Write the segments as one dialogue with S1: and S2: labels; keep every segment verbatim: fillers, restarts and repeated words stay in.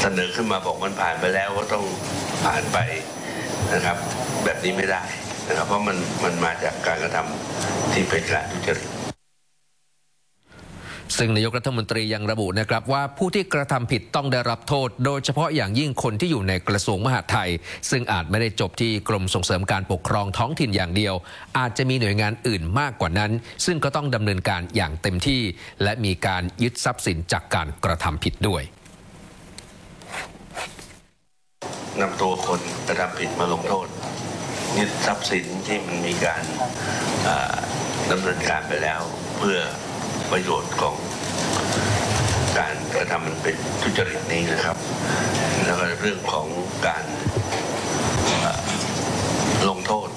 S1: นอขึ้นมาบอกมันผ่านไปแล้วก็ต้องผ่านไปนะครับแบบนี้ไม่ได้นะครับเพราะมันมันมาจากการกระทำที่เป็นการทุจริต
S2: ซึ่งนายกรัฐมนตรียังระบุนะครับว่าผู้ที่กระทำผิดต้องได้รับโทษโดยเฉพาะอย่างยิ่งคนที่อยู่ในกระทรวงมหาดไทยซึ่งอาจไม่ได้จบที่กรมส่งเสริมการปกครองท้องถิ่นอย่างเดียวอาจจะมีหน่วยงานอื่นมากกว่านั้นซึ่งก็ต้องดำเนินการอย่างเต็มที่และมีการยึดทรัพย์สินจากการกระทำผิดด้วย
S1: นำตัวคนกระทำผิดมาลงโทษยึดทรัพย์สินที่มันมีการดำเนินการไปแล้วเพื่อประโยชน์ของการกระทำมันเป็นทุจริตนี้นะครับแล้วก็เรื่องของการลงโทษ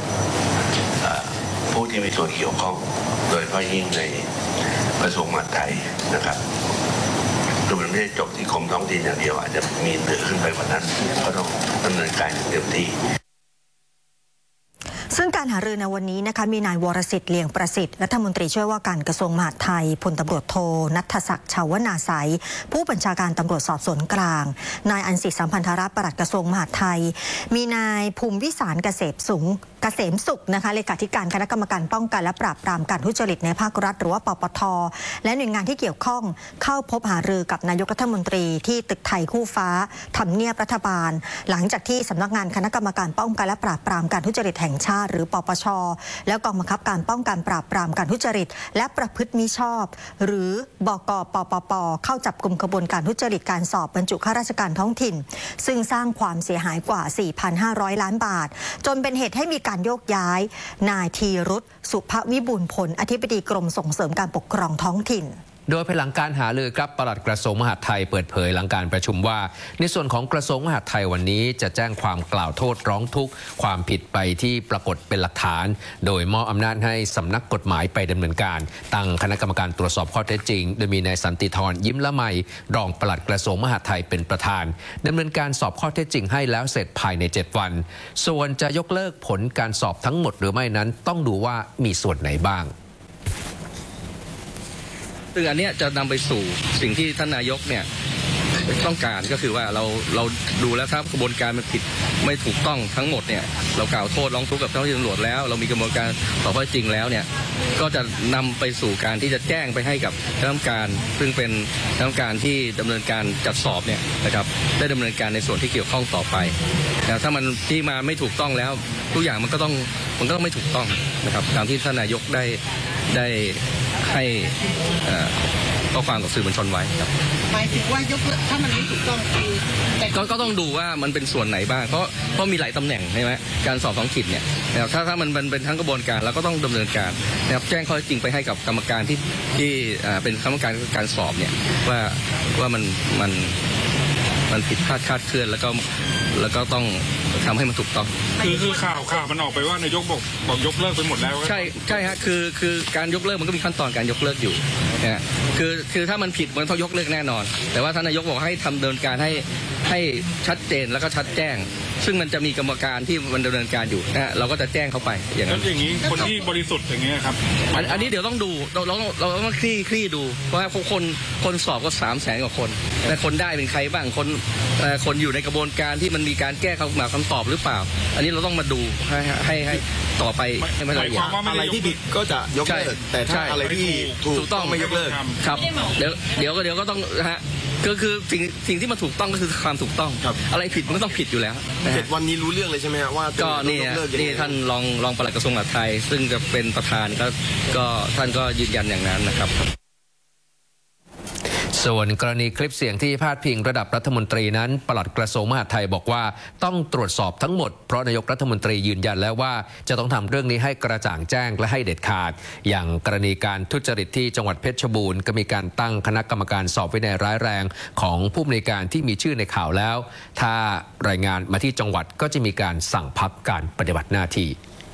S1: ผู้ที่มีส่วนเกี่ยวข้องโดยเฉพาะยิ่งในกระทรวงมหาดไทยนะครับคือมันไม่ได้จบที่กรมท้องถิ่นอย่างเดียวอาจจะมีเหนือขึ้นไปกว่านั้นก็ต้องดำเนินการอย่างเต็มที่
S3: ซึ่งการหารือในวันนี้นะคะมีนายวรสิทธิ์เลียงประสิทธิ์รัฐมนตรีช่วยว่าการกระทรวงมหาดไทยพลตำรวจโทณัฐศักดิ์ชาวนาไสยผู้บัญชาการตำรวจสอบสวนกลางนายอันสิสัมพันธรัตน์ปลัดกระทรวงมหาดไทยมีนายภูมิวิสารเกษมสูงเกษมสุขนะคะเลขาธิการคณะกรรมการป้องกันและปราบปรามการทุจริตในภาครัฐหรือว่าปปท.และหน่วยงานที่เกี่ยวข้องเข้าพบหารือกับนายกรัฐมนตรีที่ตึกไทยคู่ฟ้าทำเนียบรัฐบาลหลังจากที่สำนักงานคณะกรรมการป้องกันและปราบปรามการทุจริตแห่งชาติหรือปปช.และกองบังคับการป้องกันปราบปรามการทุจริตและประพฤติมิชอบหรือบก.ปปป.เข้าจับกุมขบวนการทุจริตการสอบบรรจุข้าราชการท้องถิ่นซึ่งสร้างความเสียหายกว่า สี่พันห้าร้อย ล้านบาทจนเป็นเหตุให้มีการโยกย้ายนายธีรุษสุภวิบูลย์ผลอธิบดีกรมส่งเสริมการปกครองท้องถิ่น
S2: โดยภายหลังการหารือครับปลัดกระทรวงมหาดไทยเปิดเผยหลังการประชุมว่าในส่วนของกระทรวงมหาดไทยวันนี้จะแจ้งความกล่าวโทษร้องทุกข์ความผิดไปที่ปรากฏเป็นหลักฐานโดยมอบอำนาจให้สำนักกฎหมายไปดำเนินการตั้งคณะกรรมการตรวจสอบข้อเท็จจริงโดยมีนายสันติธรยิ้มละไมรองปลัดกระทรวงมหาดไทยเป็นประธานดำเนินการสอบข้อเท็จจริงให้แล้วเสร็จภายในเจ็ดวันส่วนจะยกเลิกผลการสอบทั้งหมดหรือไม่นั้นต้องดูว่ามีส่วนไหนบ้าง
S4: ซึ่งอันนี้จะนำไปสู่สิ่งที่ท่านนายกเนี่ยต้องการก็คือว่าเราเราดูแล้วถ้ากระบวนการมันผิดไม่ถูกต้องทั้งหมดเนี่ยเรากล่าวโทษร้องทุกข์กับเจ้าหน้าที่ตำรวจแล้วเรามีกระบวนการสอบข้อเท็จจริงแล้วเนี่ยก็จะนำไปสู่การที่จะแจ้งไปให้กับคณะกรรมการซึ่งเป็นคณะกรรมการที่ดำเนินการจัดสอบเนี่ยนะครับได้ดำเนินการในส่วนที่เกี่ยวข้องต่อไปนะถ้ามันที่มาไม่ถูกต้องแล้วทุกอย่างมันก็ต้องมันก็ต้องไม่ถูกต้องนะครับตามที่ท่านนายกได้ได้ให้ข้อความกับสื่อมวลชนไว้ครับ
S5: หมายถึงว่ายกถ้ามันไม่ถูกต้องคือ
S4: ก็ก็ต้องดูว่ามันเป็นส่วนไหนบ้างเพราะเพราะมีหลายตำแหน่งใช่ไหมการสอบท้องถิ่นเนี่ยนะครับถ้าถ้ามันเป็นทั้งกระบวนการเราก็ต้องดำเนินการนะครับแจ้งข้อจริงไปให้กับกรรมการที่ที่เป็นกรรมการการสอบเนี่ยว่าว่ามันมันมันผิดพลาดคลาดเคลื่อนแล้วก็แล้วก็ต้องทำให้มันถูกต้อง
S6: คือคือข่าวข่าวมันออกไปว่านายกบอกบอกยกเลิกไปหมดแล้ว
S4: ใช่ใช่ฮะคือคือการยกเลิกมันก็มีขั้นตอนการยกเลิกอยู่นะคือคือถ้ามันผิดมันต้องยกเลิกแน่นอนแต่ว่าท่านนายกบอกให้ทำดำเนินการให้ให้ชัดเจนแล้วก็ชัดแจ้งซึ่งมันจะมีกรรมการที่มันดำเนินการอยู่นะเราก็จะแจ้งเข้าไป
S6: อย่างนั้นอย่างนี้คนที่บริสุทธิ์อย่างนี้ครับ
S4: อันนี้เดี๋ยวต้องดูเราเราเราต้องคลี่คลี่ดูเพราะว่าคนคนสอบก็สามแสนกว่าคนแต่คนได้เป็นใครบ้างคนคนอยู่ในกระบวนการที่มันมีการแก้คำคำตอบหรือเปล่าอันนี้เราต้องมาดูให้ให้ให้ต่อไป
S6: ให้มันละเอียด
S7: อะไรที่ผิดก็จะยกเลิกแต่ถ้าอะไรที่ถูกต้องไม่ยกเลิก
S4: ครับเดี๋ยวเดี๋ยวก็เดี๋ยวก็ต้องฮะก็คือสิ่งสิ่งที่มันถูกต้องก็คือความถูกต้องอะไรผิดมันก็ต้องผิดอยู่แล้ว
S7: เจ็ดวันนี้รู้เรื่องเลยใช่ไหมฮะว่า
S4: ก็นี่นี่ท่านรองรองปลัดกระทรวงมหาดไทยซึ่งจะเป็นประธานก็ก็ท่านก็ยืนยันอย่างนั้นนะครับ
S2: ส่วนกรณีคลิปเสียงที่พาดพิงระดับรัฐมนตรีนั้นปลัดกระทรวงมหาดไทยบอกว่าต้องตรวจสอบทั้งหมดเพราะนายกรัฐมนตรียืนยันแล้วว่าจะต้องทำเรื่องนี้ให้กระจ่างแจ้งและให้เด็ดขาดอย่างกรณีการทุจริตที่จังหวัดเพชรบูรณ์ก็มีการตั้งคณะกรรมการสอบวินัยร้ายแรงของผู้อำนวยการที่มีชื่อในข่าวแล้วถ้ารายงานมาที่จังหวัดก็จะมีการสั่งพักการปฏิบัติหน้าที่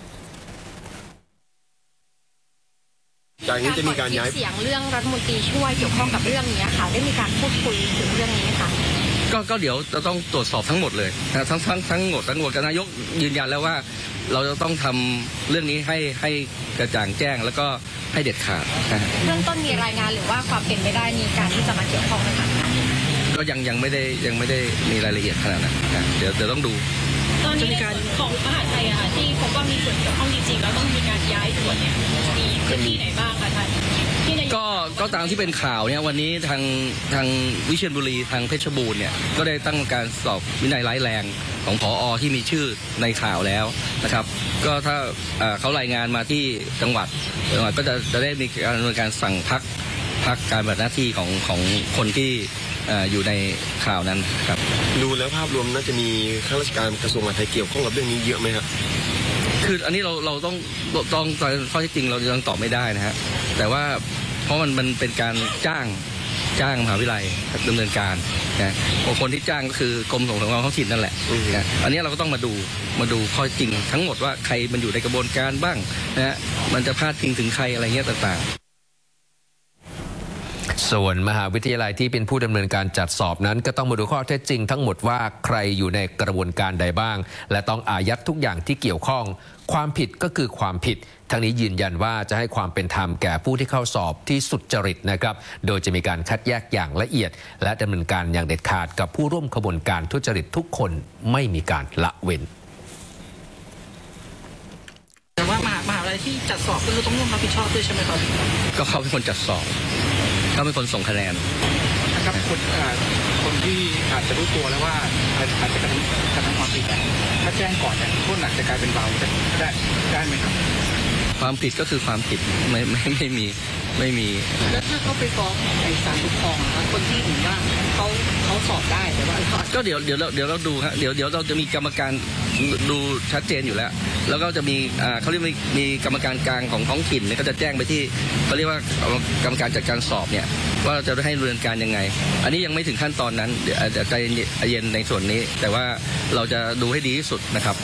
S7: จากนี้จะมีการย้าย
S8: เสียงเรื่องรัฐมนตรีช่วยเกี่ยวข้องกับเรื่องนี้ค่ะได้มีการพูดคุยถึงเรื่องนี้ค่ะ
S4: ก็ก็เดี๋ยวจะต้องตรวจสอบทั้งหมดเลยนะทั้งทั้งทั้งหมดทั้งหมดนายกยืนยันแล้วว่าเราจะต้องทำเรื่องนี้ให้ให้กระจ่างแจ้งแล้วก็ให้เด็ดขาด
S8: เรื่องต้นมีรายงานหรือว่าความเป็นไปได้มีการที่จะมาเกี่ยวข้องไหมคะ
S4: ก็ยังยังไม่ได้ยังไม่ได้มีรายละเอียดขนาดนั้นนะเดี๋ยวเดี๋ยวต้องดู
S8: ตอนนี้การของมหาไทยอะค่ะที่พบว่ามีส่วนเกี่ยวข้องจริงๆแล้วต้องมีการย้ายส่วนเนี่ยมีพื้นที่ไหนบ้างคะท่าน
S4: ก็ก็ตามที่เป็นข่าวเนี่ยวันนี้ทางทางวิเชียรบุรีทางเพชรบูรณ์เนี่ยก็ได้ตั้งการสอบวินัยร้ายแรงของผอ.ที่มีชื่อในข่าวแล้วนะครับก็ถ้าเขารายงานมาที่จังหวัดจังหวัดก็จะจะได้มีการดำเนินการสั่งพักพักการปฏิบัติหน้าที่ของของคนที่อยู่ในข่าวนั้นครับ
S7: ดูแล้วภาพรวมน่าจะมีข้าราชการกระทรวงมหาดไทยเกี่ยวข้องกับเรื่องนี้เยอะไหมครับ
S4: คืออันนี้เราเราต้องต้องข้อที่จริงเรายังตอบไม่ได้นะฮะแต่ว่าเพราะมันมันเป็นการจ้างจ้างมหาวิทยาลัยดำเนินการนะคนที่จ้างก็คือกรมส่งเสริมความท้องถิ่นนั่นแหละนะอันนี้เราก็ต้องมาดูมาดูข้อจริงทั้งหมดว่าใครมันอยู่ในกระบวนการบ้างนะฮะมันจะพาดพิงถึงใครอะไรเงี้ยต่างๆ
S2: ส่วนมหาวิทยาลัยที่เป็นผู้ดำเนินการจัดสอบนั้นก็ต้องมาดูข้อเท็จจริงทั้งหมดว่าใครอยู่ในกระบวนการใดบ้างและต้องอายัดทุกอย่างที่เกี่ยวข้องความผิดก็คือความผิดทั้งนี้ยืนยันว่าจะให้ความเป็นธรรมแก่ผู้ที่เข้าสอบที่สุจริตนะครับโดยจะมีการคัดแยกอย่างละเอียดและดำเนินการอย่างเด็ดขาดกับผู้ร่วมขบวนการทุจริตทุกคนไม่มีการละเว้น
S5: แต่ว่ามหามหาลัยที่จัดสอบก็คือต้องร่วมรับผิดชอบด้วยใช่ไหมครับ
S4: ก็เขาเป็นคนจัดสอบเขาเป็นคนส่งคะแนน
S6: นะครับคนคนที่อาจจะรู้ตัวแล้วว่าอาจจะกระทำกระทำความผิดถ้าแจ้งก่อนเนี่ยโทษหนักจะกลายเป็นเบาได้ได้ไหมครับ
S4: ความผิดก็คือความผิดไม่ไม่ไม่มีไม่มี
S5: แล้วถ้าเขาไปฟ้องในศาลปกครองนะคนที่เห็นว่าเขาเขาสอบได้แต่ว่า
S4: ก็เดี๋ยวเดี๋ยวเราเดี๋ยวเราดูครับเดี๋ยวเดี๋ยวเราจะมีกรรมการดูชัดเจนอยู่แล้วแล้วก็จะมีอ่าเขาเรียกมีมีกรรมการกลางของท้องถิ่นเนี่ยก็จะแจ้งไปที่เขาเรียกว่ากรรมการจัดการสอบเนี่ยว่าจะให้ดำเนินการยังไงอันนี้ยังไม่ถึงขั้นตอนนั้นเดี๋ยวจะใจเย็นในส่วนนี้แต่ว่าเราจะดูให้ดีที่สุดนะครับ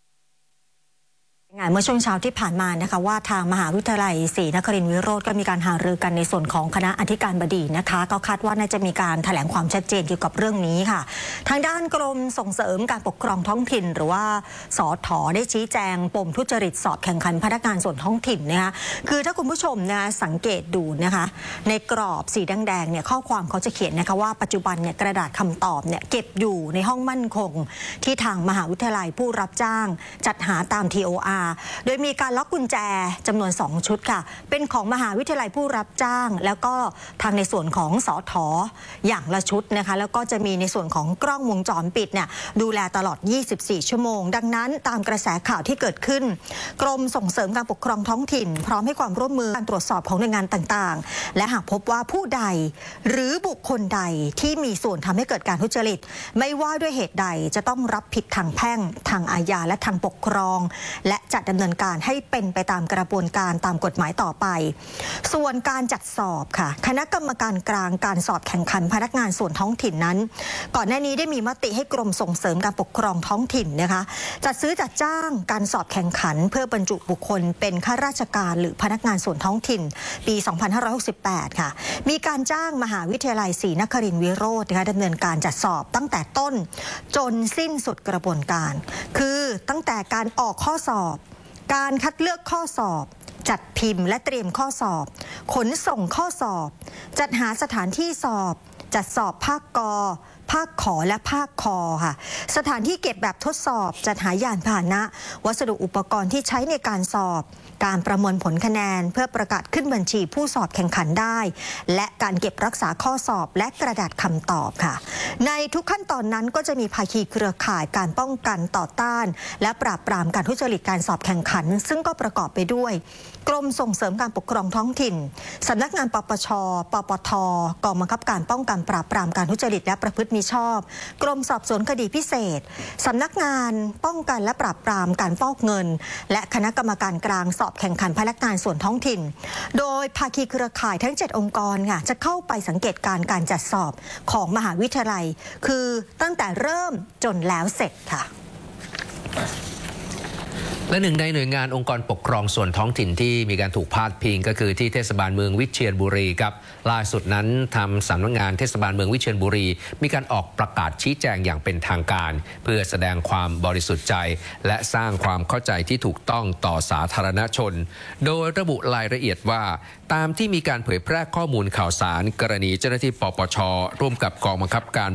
S3: งานเมื่อช่วงเช้าที่ผ่านมานะคะว่าทางมหาวิทยาลัยศรีนครินทรวิโรธก็มีการหารือกันในส่วนของคณะอธิการบดีนะคะก็คาดว่าน่าจะมีการแถลงความชัดเจนเกี่ยวกับเรื่องนี้ค่ะทางด้านกรมส่งเสริมการปกครองท้องถิ่นหรือว่าสถ.ได้ชี้แจงปมทุจริตสอบแข่งขันพนักงานส่วนท้องถิ่นนะคะคือถ้าคุณผู้ชมนะสังเกตดูนะคะในกรอบสีแดงๆเนี่ยข้อความเขาจะเขียนนะคะว่าปัจจุบันเนี่ยกระดาษคำตอบเนี่ยเก็บอยู่ในห้องมั่นคงที่ทางมหาวิทยาลัยผู้รับจ้างจัดหาตาม ที โอ อาร์ โดยมีการล็อกกุญแจจำนวนสองชุดค่ะเป็นของมหาวิทยาลัยผู้รับจ้างแล้วก็ทางในส่วนของสถ.อย่างละชุดนะคะแล้วก็จะมีในส่วนของกล้องวงจรปิดเนี่ยดูแลตลอดยี่สิบสี่ชั่วโมงดังนั้นตามกระแสข่าวที่เกิดขึ้นกรมส่งเสริมการปกครองท้องถิ่นพร้อมให้ความร่วมมือการตรวจสอบของหน่วยงานต่างๆและหากพบว่าผู้ใดหรือบุคคลใดที่มีส่วนทำให้เกิดการทุจริตไม่ว่าด้วยเหตุใดจะต้องรับผิดทางแพ่งทางอาญาและทางปกครองและจะดำเนินการให้เป็นไปตามกระบวนการตามกฎหมายต่อไปส่วนการจัดสอบค่ะคณะกรรมการกลางการสอบแข่งขันพนักงานส่วนท้องถิ่นนั้นก่อนหน้านี้ได้มีมติให้กรมส่งเสริมการปกครองท้องถิ่นนะคะจัดซื้อจัดจ้างการสอบแข่งขันเพื่อบรรจุบุคคลเป็นข้าราชการหรือพนักงานส่วนท้องถิ่นปีสองพันห้าร้อยหกสิบแปดค่ะมีการจ้างมหาวิทยาลัยศรีนครินทรวิโรธนะคะดำเนินการจัดสอบตั้งแต่ต้นจนสิ้นสุดกระบวนการคือตั้งแต่การออกข้อสอบการคัดเลือกข้อสอบจัดพิมพ์และเตรียมข้อสอบขนส่งข้อสอบจัดหาสถานที่สอบจัดสอบภาคกภาคขอและภาคคอค่ะสถานที่เก็บแบบทดสอบจัดหายานพาหนะวัสดุอุปกรณ์ที่ใช้ในการสอบการประมวลผลคะแนนเพื่อประกาศขึ้นบัญชีผู้สอบแข่งขันได้และการเก็บรักษาข้อสอบและกระดาษคำตอบค่ะในทุกขั้นตอนนั้นก็จะมีภาคีเครือข่ายการป้องกันต่อต้านและปราบปรามการทุจริตการสอบแข่งขันซึ่งก็ประกอบไปด้วยกรมส่งเสริมการปกครองท้องถิ่นสำนักงานปปช.ปปท.กองบังคับการป้องกันปราบปรามการทุจริตและประพฤติมิชอบกรมสอบสวนคดีพิเศษสำนักงานป้องกันและปราบปรามการฟอกเงินและคณะกรรมการกลางสอบแข่งขันพนักงานส่วนท้องถิ่นโดยภาคีเครือข่ายทั้งเจ็ดองค์กรค่ะจะเข้าไปสังเกตการการจัดสอบของมหาวิทยาลัยคือตั้งแต่เริ่มจนแล้วเสร็จค่ะ
S2: และหนึ่งในหน่วยงานองค์กรปกครองส่วนท้องถิ่นที่มีการถูกพาดพิงก็คือที่เทศบาลเมืองวิเชียรบุรีครับล่าสุดนั้นทำสำนักงานเทศบาลเมืองวิเชียรบุรีมีการออกประกาศชี้แจงอย่างเป็นทางการเพื่อแสดงความบริสุทธิ์ใจและสร้างความเข้าใจที่ถูกต้องต่อสาธารณชนโดยระบุรายละเอียดว่าตามที่มีการเผยแพร่ข้อมูลข่าวสารกรณีเจ้าหน้าที่ปปชร่วมกับกองบังคับการ